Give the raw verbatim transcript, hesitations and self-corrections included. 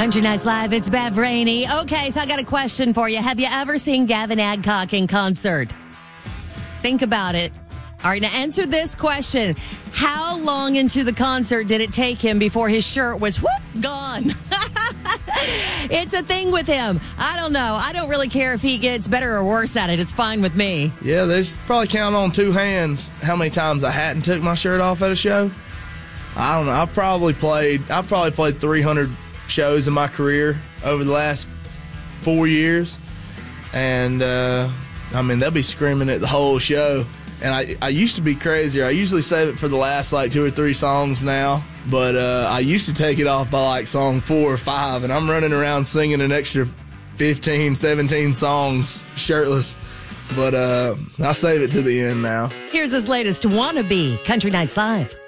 Country Nights Live, it's Bev Rainey. Okay, so I got a question for you. Have you ever seen Gavin Adcock in concert? Think about it. All right, now answer this question. How long into the concert did it take him before his shirt was, whoop, gone? It's a thing with him. I don't know. I don't really care if he gets better or worse at it. It's fine with me. Yeah, there's probably count on two hands how many times I hadn't took my shirt off at a show. I don't know. I've probably played, I've probably played three hundred shows in my career over the last four years. And, uh, I mean, they'll be screaming at the whole show. And I, I used to be crazier. I usually save it for the last, like, two or three songs now. But uh, I used to take it off by, like, song four or five. And I'm running around singing an extra fifteen, seventeen songs shirtless. But uh, I save it to the end now. Here's his latest Wannabe, Country Nights Live.